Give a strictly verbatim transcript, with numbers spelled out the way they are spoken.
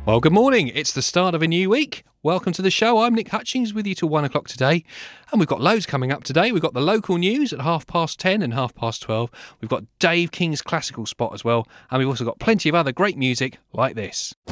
Well, good morning. It's the start of a new week. Welcome to the show. I'm Nick Hutchings with you till one o'clock today. And we've got loads coming up today. We've got the local news at half past ten and half past twelve. We've got Dave King's classical spot as well. And we've also got plenty of other great music like this.